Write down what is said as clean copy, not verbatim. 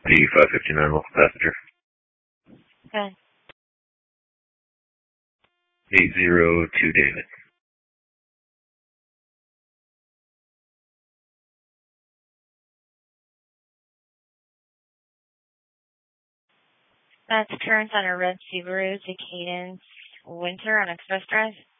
D559 local passenger. Okay. 802 David. That's turns on a red Subaru to Cadence Winter on Express Drive.